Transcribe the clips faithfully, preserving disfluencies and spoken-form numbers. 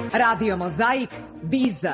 Radio Mozaik, Biza.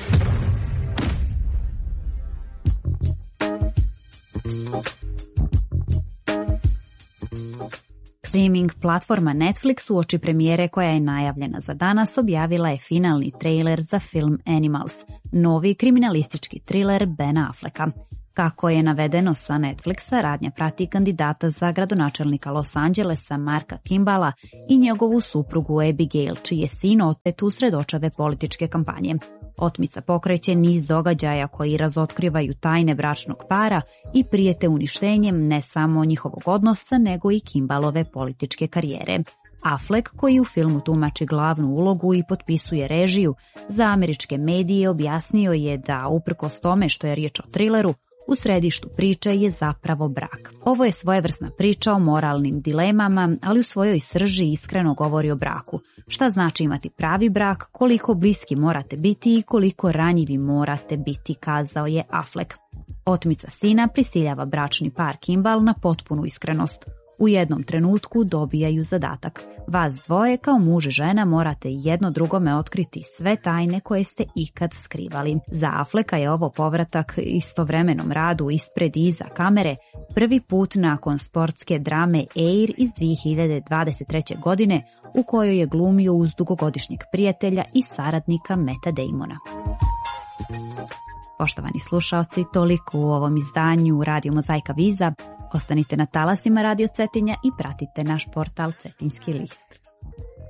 Streaming platforma Netflix uoči premijere koja je najavljena za danas objavila je finalni trailer za film Animals, novi kriminalistički thriller Bena Afflecka. Kako je navedeno sa Netflixa, radnja prati kandidata za gradonačelnika Los Angelesa Marka Kimballa i njegovu suprugu Abigail, čiji je sin otet usred očave političke kampanje. Otmica pokreće niz događaja koji razotkrivaju tajne bračnog para i prijete uništenjem ne samo njihovog odnosa, nego i Kimballove političke karijere. Affleck, koji u filmu tumači glavnu ulogu i potpisuje režiju, za američke medije objasnio je da, uprkos tome što je riječ o trileru, u središtu priče je zapravo brak. Ovo je svojevrsna priča o moralnim dilemama, ali u svojoj srži iskreno govori o braku. Šta znači imati pravi brak, koliko bliski morate biti i koliko ranjivi morate biti, kazao je Affleck. Otmica sina prisiljava bračni par Kimball na potpunu iskrenost. U jednom trenutku dobijaju zadatak. Vas dvoje kao muž i žena morate jedno drugome otkriti sve tajne koje ste ikad skrivali. Za Afflecka je ovo povratak istovremenom radu ispred i iza kamere, prvi put nakon sportske drame Air iz dvije hiljade dvadeset treće. godine, u kojoj je glumio uz dugogodišnjeg prijatelja i saradnika Matta Damona. Poštovani slušaoci, toliko u ovom izdanju Radio Mozaika Viza. Ostanite na talasima Radio Cetinja i pratite naš portal Cetinski list.